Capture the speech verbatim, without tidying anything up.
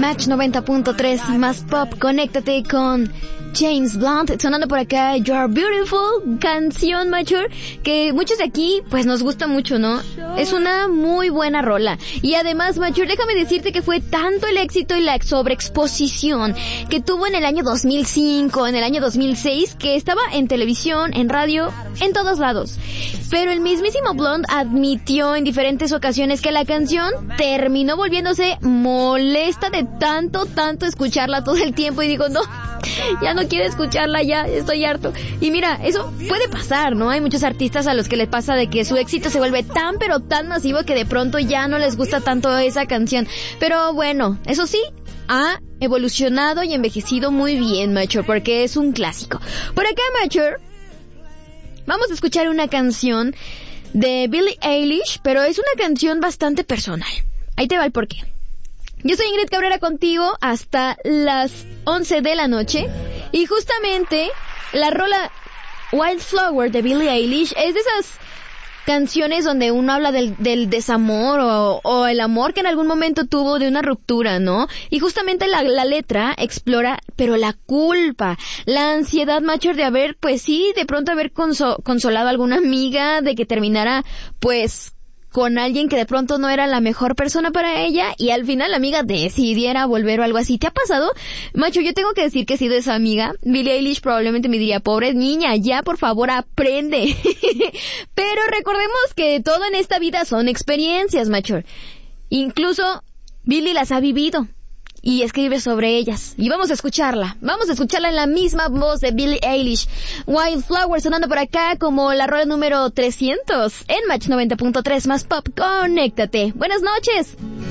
Match noventa punto tres más pop, conéctate con James Blunt, sonando por acá You're Beautiful, canción, Mature, que muchos de aquí pues nos gusta mucho, ¿no? Es una muy buena rola. Y además, Mature, déjame decirte que fue tanto el éxito y la sobreexposición que tuvo en el año dos mil cinco, en el año dos mil seis, que estaba en televisión, en radio, en todos lados. Pero el mismísimo Blunt admitió en diferentes ocasiones que la canción terminó volviéndose molesta de tanto, tanto escucharla todo el tiempo, y digo, no, ya no quiero escucharla, ya estoy harto. Y mira, eso puede pasar, ¿no? Hay muchos artistas a los que les pasa de que su éxito se vuelve tan pero tan masivo que de pronto ya no les gusta tanto esa canción. Pero bueno, eso sí, ha evolucionado y envejecido muy bien, Mature, porque es un clásico. Por acá, Mature, vamos a escuchar una canción de Billie Eilish, pero es una canción bastante personal. Ahí te va el porqué. Yo soy Ingrid Cabrera contigo hasta las once de la noche, y justamente la rola Wildflower de Billie Eilish es de esas canciones donde uno habla del, del desamor o, o el amor que en algún momento tuvo, de una ruptura, ¿no? Y justamente la, la letra explora, pero la culpa, la ansiedad, Mature, de haber, pues sí, de pronto haber conso- consolado a alguna amiga de que terminara, pues, con alguien que de pronto no era la mejor persona para ella, y al final la amiga decidiera volver o algo así. ¿Te ha pasado? Macho, yo tengo que decir que he sido esa amiga. Billie Eilish probablemente me diría, pobre niña, ya por favor aprende. Pero recordemos que todo en esta vida son experiencias, macho. Incluso Billie las ha vivido y escribe sobre ellas. Y vamos a escucharla. Vamos a escucharla en la misma voz de Billie Eilish. Wildflower sonando por acá como la rola número trescientos en Match noventa punto tres más pop. Conéctate. Buenas noches.